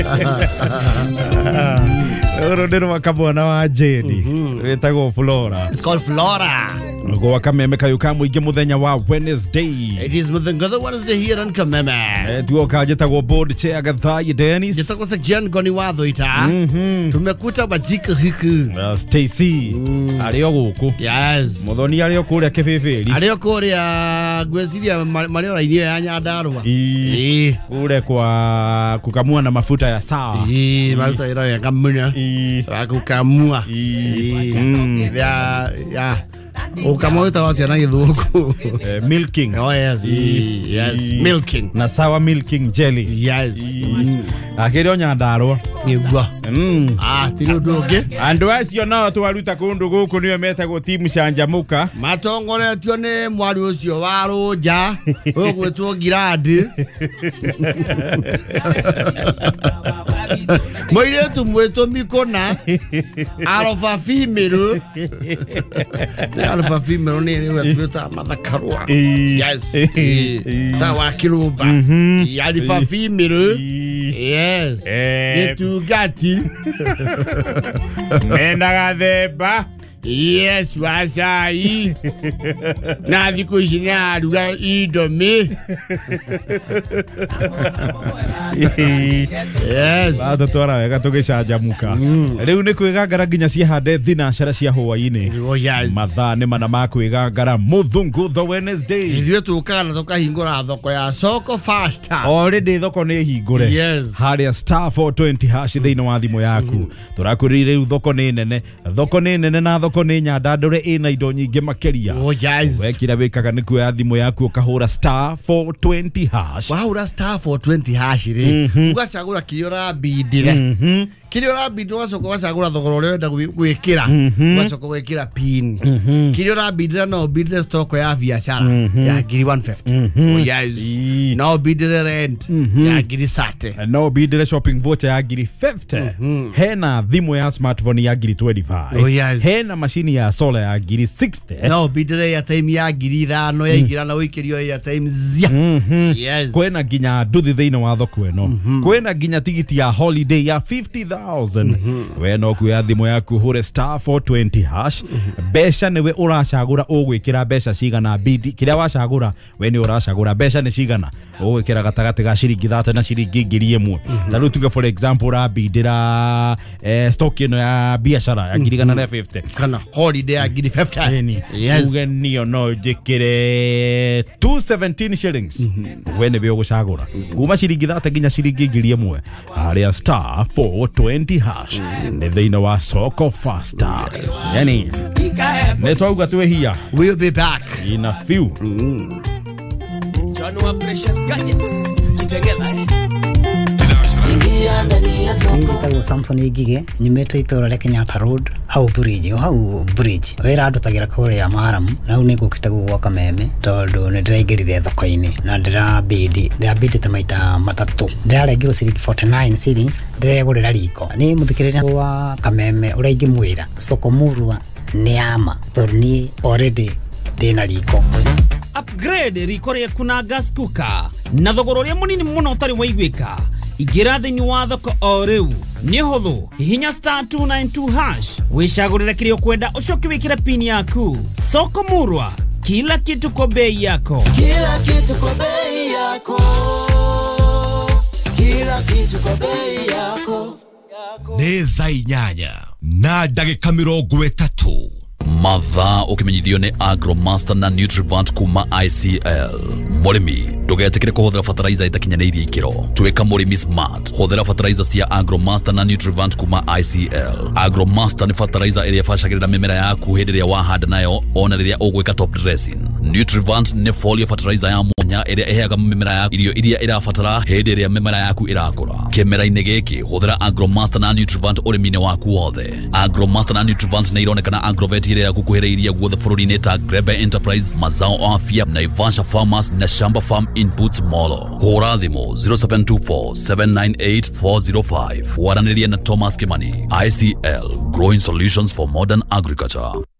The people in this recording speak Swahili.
Rodero wakabona wa Jeni. Wetago Flora. It's called Flora. Go Kameme Kayuka muige muthenya wa Wednesday. It is Muthengatha Wednesday here on Kameme. Tuoka jetagwo board chair Gathai Dennis. Jetagwo section Goni Watho ita. Tumekuta bajika hiku. Stacy. Ario guku. Yes. Muthoni ario kuria kibibiri. Ario kuria gweciria mario raini ya Nyandarua. Ure kwa kukamua na mafuta ya sawa. Mafuta ya kamuna. Kukamua. Ya. Ukamwita watu yana githuku. Milking. Oh yes. Yes. Milking. Na sawa milking jelly. Yes. Akirio Nyandarua. Nigwa. Tiro doge. Andu acio no twaruta kundu guku niwe metagwo timu canjamuka. Matongoretio ni mwari ucio wa Runja. Ugwitwo Girandi. Moiretu mwito Mikona. Alpha female. Alpha female ni wetwita mathakarwa. Yes. Tawa kiruba. Alpha female. Yes. Getugati. Mena gathemba. Yes, wasai. Na thiko icia aruga Indomie. Yes. Bado twara wega tugicanjamuka. Riu ni kwigangara nginya ciehande thinacara cia hwaini. Oh yes. Mathaa ni mana ma kwigangara Muthungutho Wednesday. Ithuĩ tukaga na tukahingũra thoko ya Soko Faster. Already thoko ni hingũre. Yes. Haria *420 hash thĩinĩ wa thimũ yaku. Tũrakwĩrĩire riu thoko ni nene. Thoko ni nene na thoko ni nyandandũre ina indo nyingĩ makeria. Oh yes. Wekira wikaga ni kuoya thimũ yaku ukahũra *420 hash. Wahũra *420 hash ri. Ugacagũra kĩrĩa ũrabindire. Kĩrĩa ũrabindire wacoka wacagũra thogora ũrĩa ũrenda gwĩkĩra. Wacoka gwĩkĩra pin. Kĩrĩa ũrabindire no bindire stock ya biashara ya ngiri 150. Oh yes. No bindire rent ya ngiri 30. No bindire shopping voucher ya ngiri 50. Hena thimũ ya smartphone ya ngiri 25. Oh yes. Hena machine ya solar ya ngiri 60. No bindire ya time ya ngiri 5 ya igira na wĩkĩrio ya time zia. Yes. Kwena nginya nduthi thĩinĩ wa thoko ĩno. Kwena nginya tigiti ya holiday ya 50,000. We no kuoya thimũ yaku hũre *420 hash. Mbeca nĩwe ũracagũra ũgwĩkĩra mbeca cigana bidi. Kĩrĩa wacagũra we nĩ ũracagũra mbeca nĩ cigana. Ũgwĩkĩra gatagatĩ ga ciringi 30 na ciringi ngiri 1. Na rĩu tuge for example ũrabindĩra stock ĩno ya biashara ya ngiri 150. Kana holiday ya ngiri 50. Yes. Uge niyo no njĩkĩre 217 shillings. We nĩwe ũgũcagũra. Kuma ciringi 30 nginya ciringi ngiri 1. Harĩa *420 hash. Nĩ thĩinĩ wa Soko Faster. Yani netwauga twĩhia. We'll be back in a few. John wa Precious Gadgets. Kitengela. Nĩnjĩtagwo Samson Ngige, nyumĩte itũra rĩa Kenyatta Road, hau bridge. Wĩra ndutagira kũrĩa Maramu, na rĩu nĩngũkĩte gũgwa Kameme, tondũ nĩndĩraingĩrire thoko-inĩ na ndĩrabindĩte maita matatũ. Ndĩrarengirwo ciringi 49 shillings, ndĩregũrĩra riko. Nĩ mũthikĩrĩria wa Kameme ũrĩa ingĩmwĩra Soko Murwa nĩ ama, tondũ niĩ already ndĩna riko. Upgrade riko rĩaku na gas cooker na thogora ũrĩa mũnini mũno ũtarĩ waiguĩka. Ingĩra thĩinĩ wa thoko o rĩu. Nĩ hũthũ, hihinya *292 hash wĩcagũrĩre kĩrĩa ũkwenda ũcoke wĩkĩre pin yaku. Soko Murwa, kila kitu kwa bei yako. Kila kitu kwa bei yako. Kila kitu kwa bei yako. Nĩ thaa 8 na ndagĩka 30. Mathaa ukimenyithio ni Agromaster na Nutrivant kuma ICL. Murimi ndugetikire kuhuthira fertilizer itakinyanĩirie ikiro. Twika murimi smart. Huthira fertilizer cia Agromaster na Nutrivant kuma ICL. Agromaster ni fertilizer ĩrĩa ĩbacagĩrĩra mĩmera yaku hĩndĩ ĩrĩa wahanda nayo ona rĩrĩa ũgwĩka top dressing. Nutrivant ni foliar fertilizer ya mwanya ĩrĩa ĩheaga mĩmera yaku irio iria ĩrabatara hĩndĩ ĩrĩa mĩmera yaku ĩrakũra. Kĩmera-inĩ gĩkĩ huthira Agromaster na Nutrivant ũrĩmi-inĩ waku wothe. Agromaster na Nutrivant nĩ ironekana Agrovet ĩrĩa gukuhĩrĩirie guothe bũrũri-inĩ ta Grebe Enterprise, Mazao Afya, Naivasha Farmers na Shamba Farm Inputs Molo. Hũra thimũ 0724-798-405. Waranĩria na Thomas Kimani. ICL, Growing Solutions for Modern Agriculture.